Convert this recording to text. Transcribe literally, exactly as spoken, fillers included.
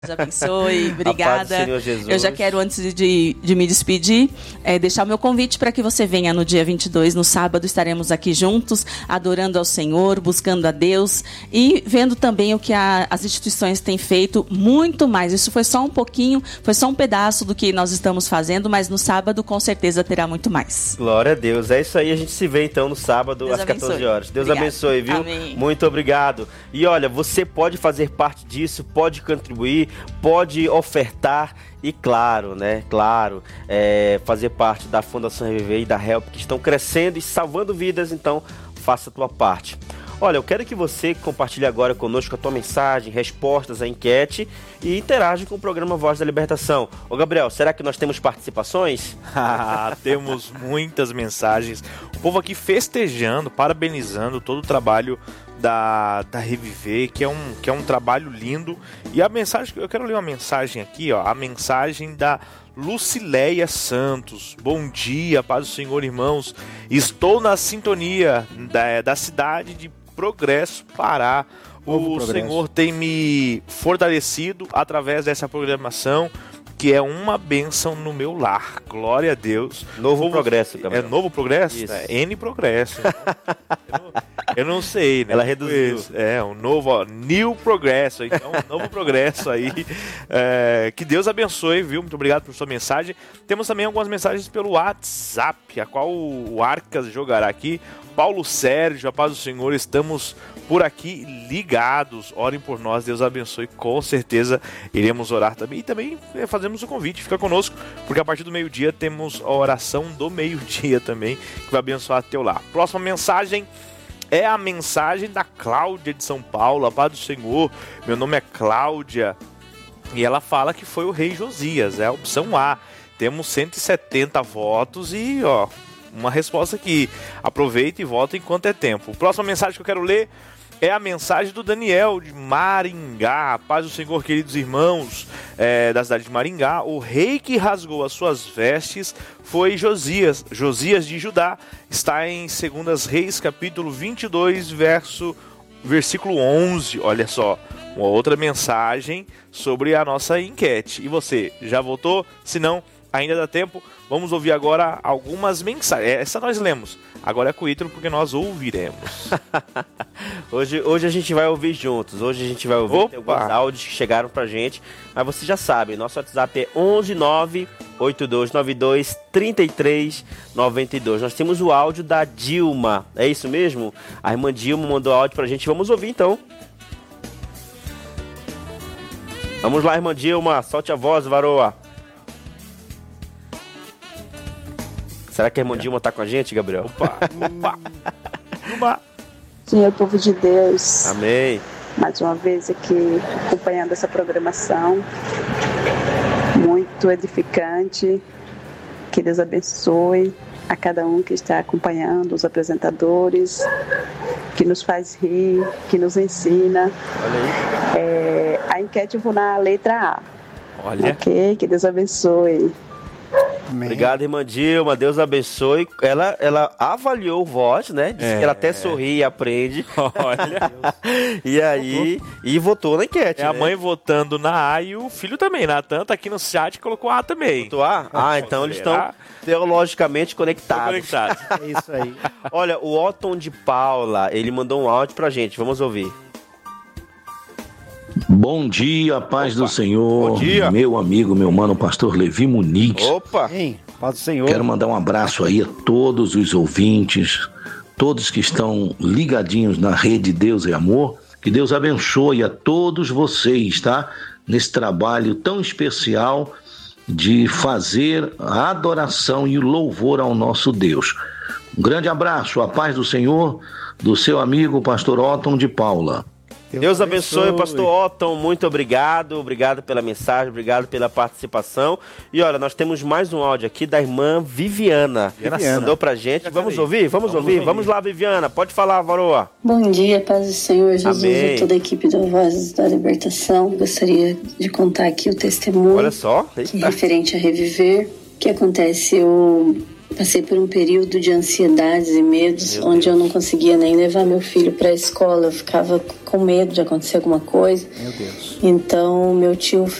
Deus abençoe, obrigada. A paz do Senhor Jesus. Eu já quero, antes de, de me despedir, é, deixar o meu convite para que você venha no dia vinte e dois, no sábado, estaremos aqui juntos, adorando ao Senhor, buscando a Deus e vendo também o que a, as instituições têm feito, muito mais. Isso foi só um pouquinho, foi só um pedaço do que nós estamos fazendo, mas no sábado com certeza terá muito mais. Glória a Deus. É isso aí, a gente se vê então no sábado Deus às quatorze abençoe. horas. Deus Obrigada. abençoe, viu? Amém. Muito obrigado. E olha, você pode fazer parte disso, pode contribuir, pode ofertar e claro, né, claro, é, fazer parte da Fundação Reviver e da Help, que estão crescendo e salvando vidas, então faça a tua parte. Olha, eu quero que você compartilhe agora conosco a tua mensagem, respostas à enquete e interage com o programa Voz da Libertação. Ô Gabriel, será que nós temos participações? Temos muitas mensagens. O povo aqui festejando, parabenizando todo o trabalho da, da Reviver, que é, um, que é um trabalho lindo. E a mensagem, eu quero ler uma mensagem aqui, ó, a mensagem da Lucileia Santos. Bom dia, paz do Senhor, irmãos. Estou na sintonia da, da cidade de Progresso, Pará. O Progresso. Senhor tem me fortalecido através dessa programação, que é uma bênção no meu lar. Glória a Deus. Novo Progresso, É Gabriel. Novo Progresso? Isso. É N Progresso. eu, não, eu não sei, né? Ela reduziu. Isso. É, um novo, ó, New Progresso. Então, um novo progresso aí. É, que Deus abençoe, viu? Muito obrigado por sua mensagem. Temos também algumas mensagens pelo WhatsApp, a qual o Arcas jogará aqui. Paulo Sérgio, a paz do Senhor, estamos por aqui ligados. Orem por nós, Deus abençoe, com certeza iremos orar também. E também é, fazemos o convite, fica conosco, porque a partir do meio-dia temos a oração do meio-dia também, que vai abençoar teu lar. Próxima mensagem é a mensagem da Cláudia de São Paulo, a paz do Senhor. Meu nome é Cláudia e ela fala que foi o rei Josias, é a opção A. Temos cento e setenta votos e, ó, uma resposta aqui. Aproveita e vota enquanto é tempo. Próxima mensagem que eu quero ler é a mensagem do Daniel de Maringá. Paz do Senhor, queridos irmãos, é, da cidade de Maringá. O rei que rasgou as suas vestes foi Josias, Josias de Judá. Está em Segundas Reis, capítulo vinte e dois, verso, versículo onze. Olha só, uma outra mensagem sobre a nossa enquete. E você, já votou? Se não, ainda dá tempo. Vamos ouvir agora algumas mensagens. Essa nós lemos. Agora é com o Ítalo, porque nós ouviremos. hoje, hoje a gente vai ouvir juntos. Hoje a gente vai ouvir tem alguns áudios que chegaram pra gente. Mas você já sabe, nosso WhatsApp é onze nove oito dois nove dois três três nove dois. Nós temos o áudio da Dilma. É isso mesmo? A irmã Dilma mandou áudio pra gente. Vamos ouvir então. Vamos lá, irmã Dilma. Solte a voz, varoa. Será que a irmã Dilma tá com a gente, Gabriel? Opa, opa, opa. Senhor, povo de Deus. Amém. Mais uma vez aqui acompanhando essa programação. Muito edificante. Que Deus abençoe a cada um que está acompanhando, os apresentadores, que nos faz rir, que nos ensina. Olha aí. É, a enquete eu vou na letra A. Olha. Ok? Que Deus abençoe. Amém. Obrigado, irmã Dilma, Deus abençoe. Ela, ela avaliou o voto, né? Disse é. que ela até sorri e aprende. Olha. E aí, votou. E votou na enquete. É, né? A mãe votando na A e o filho também. Natan tá aqui no chat colocou A também. Votou A? Ah, então eles estão teologicamente conectados. conectados. É isso aí. Olha, o Otton de Paula, ele mandou um áudio pra gente. Vamos ouvir. Bom dia, paz Opa. do Senhor. Bom dia. Meu amigo, meu mano, pastor Levi Muniz. Opa! Hein, paz do Senhor. Quero mandar um abraço aí a todos os ouvintes, todos que estão ligadinhos na rede Deus é Amor. Que Deus abençoe a todos vocês, tá? Nesse trabalho tão especial de fazer a adoração e o louvor ao nosso Deus. Um grande abraço, a paz do Senhor, do seu amigo pastor Otton de Paula. Deus, Deus abençoe, abençoe, pastor Otton, muito obrigado, obrigado pela mensagem, obrigado pela participação. E olha, nós temos mais um áudio aqui da irmã Viviana. Viviana. Mandou pra gente, vamos ouvir, vamos, vamos ouvir, ouvir, vamos lá, Viviana, pode falar, varoa. Bom dia, paz do Senhor Jesus. Amém. E toda a equipe do Vozes da Libertação. Gostaria de contar aqui o testemunho. Olha só. Que referente a Reviver, que acontece, eu Passei por um período de ansiedades e medos, Meu onde Deus. eu não conseguia nem levar meu filho para a escola. Eu ficava com medo de acontecer alguma coisa. Meu Deus. Então, meu tio